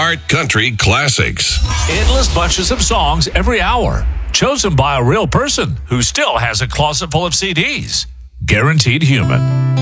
Art Country Classics. Endless bunches of songs every hour, chosen by a real person who still has a closet full of CDs. Guaranteed Human.